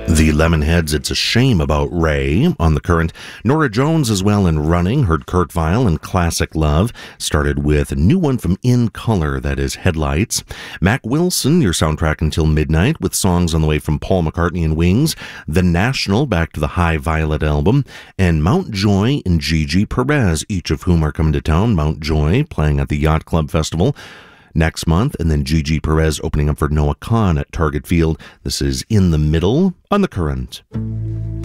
The Lemonheads, It's a Shame About Ray on the Current. Nora Jones as well in Running. Heard Kurt Vile in Classic Love. Started with a new one from In Color, that is Headlights. Mac Wilson, your soundtrack until midnight, with songs on the way from Paul McCartney and Wings. The National, back to the High Violet album. And Mount Joy and Gigi Perez, each of whom are coming to town. Mount Joy playing at the Yacht Club Festival next month, and then Gigi Perez opening up for Noah Kahan at Target Field. This is In the Middle on the Current.